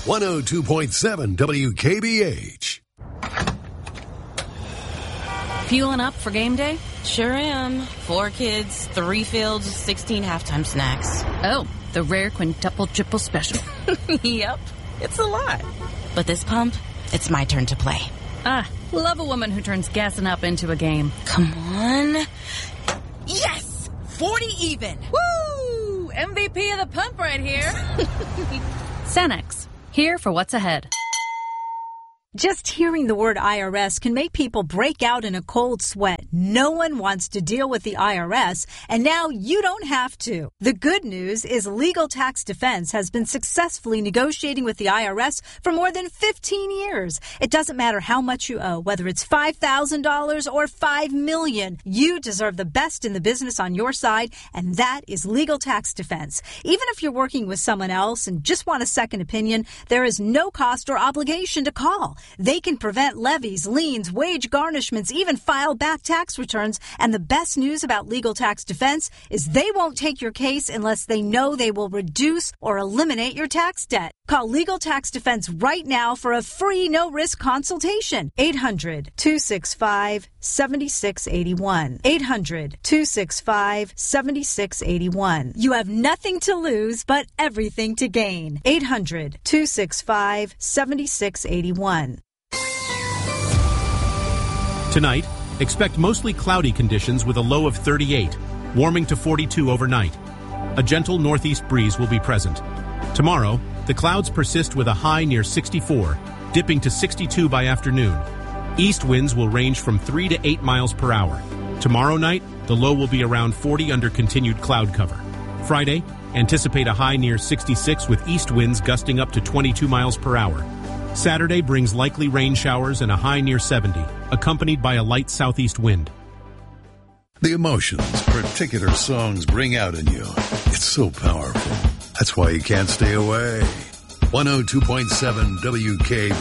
102.7 WKBH. Fueling up for game day? Sure am. 4 kids, 3 fields, 16 halftime snacks. Oh, the rare quintuple triple special. Yep, it's a lot. But this pump, it's my turn to play. Ah, love a woman who turns gassing up into a game. Come on. Yes! 40 even. Woo! MVP of the pump right here. Cenex, here for what's ahead. Just hearing the word IRS can make people break out in a cold sweat. No one wants to deal with the IRS, and now you don't have to. The good news is Legal Tax Defense has been successfully negotiating with the IRS for more than 15 years. It doesn't matter how much you owe, whether it's $5,000 or $5 million. You deserve the best in the business on your side, and that is Legal Tax Defense. Even if you're working with someone else and just want a second opinion, there is no cost or obligation to call. They can prevent levies, liens, wage garnishments, even file back tax returns. And the best news about Legal Tax Defense is they won't take your case unless they know they will reduce or eliminate your tax debt. Call Legal Tax Defense right now for a free no-risk consultation. 800-265-7681. 800-265-7681. You have nothing to lose but everything to gain. 800-265-7681. Tonight, expect mostly cloudy conditions with a low of 38, warming to 42 overnight. A gentle northeast breeze will be present. Tomorrow, the clouds persist with a high near 64, dipping to 62 by afternoon. East winds will range from 3 to 8 miles per hour. Tomorrow night, the low will be around 40 under continued cloud cover. Friday, anticipate a high near 66 with east winds gusting up to 22 miles per hour. Saturday brings likely rain showers and a high near 70, accompanied by a light southeast wind. The emotions particular songs bring out in you. It's so powerful. That's why you can't stay away. 102.7 WKBH.